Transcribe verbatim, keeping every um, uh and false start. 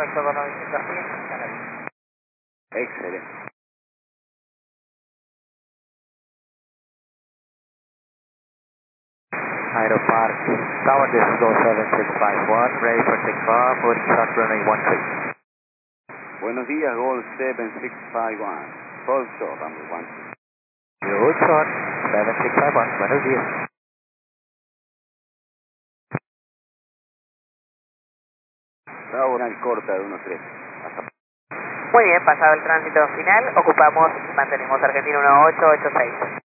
correcto, con novecientos pies, canal. Excelente. Aeropark, Tower, this is Go seven six five one, ready for takeoff, moving short runway one three. Buenos días, Gol seven six five one. Full short, runway one three. Good short, seven six five one, buenos días. Bravo, una corta de uno tres. Hasta. Muy bien, pasado el tránsito final, ocupamos y mantenemos Argentina uno ocho ocho seis.